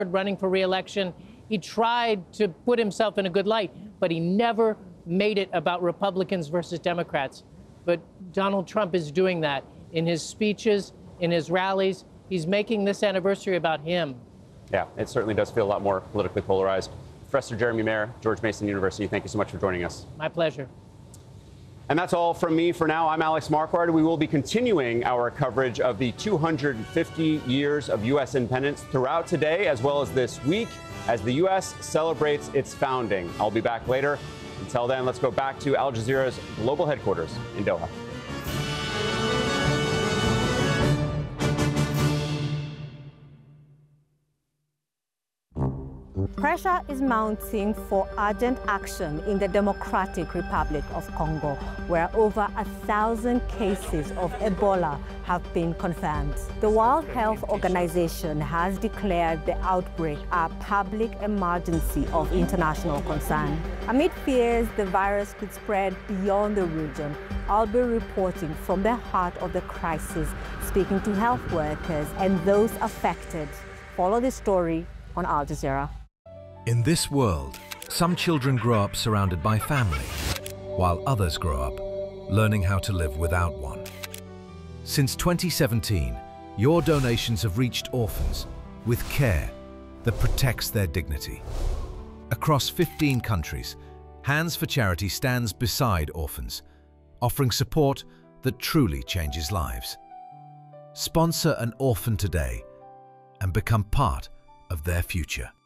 running for re-election, he tried to put himself in a good light, but he never made it about Republicans versus Democrats. But Donald Trump is doing that in his speeches, in his rallies. He's making this anniversary about him. Yeah, it certainly does feel a lot more politically polarized. Professor Jeremy Mayer, George Mason University, thank you so much for joining us. My pleasure. And that's all from me for now. I'm Alex Marquardt. We will be continuing our coverage of the 250 years of U.S. independence throughout today, as well as this week, as the U.S. celebrates its founding. I'll be back later. Until then, let's go back to Al Jazeera's global headquarters in Doha. Pressure is mounting for urgent action in the Democratic Republic of Congo, where over 1,000 cases of Ebola have been confirmed. The World Health Organization has declared the outbreak a public emergency of international concern. Amid fears the virus could spread beyond the region, I'll be reporting from the heart of the crisis, speaking to health workers and those affected. Follow this story on Al Jazeera. In this world, some children grow up surrounded by family, while others grow up learning how to live without one. Since 2017, your donations have reached orphans with care that protects their dignity. Across 15 countries, Hands for Charity stands beside orphans, offering support that truly changes lives. Sponsor an orphan today and become part of their future.